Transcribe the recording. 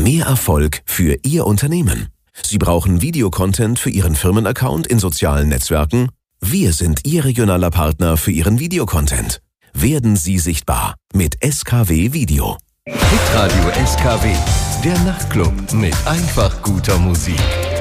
Mehr Erfolg für Ihr Unternehmen. Sie brauchen Videocontent für Ihren Firmenaccount in sozialen Netzwerken? Wir sind Ihr regionaler Partner für Ihren Videocontent. Werden Sie sichtbar mit SKW Video. Hitradio SKW, der Nachtclub mit einfach guter Musik.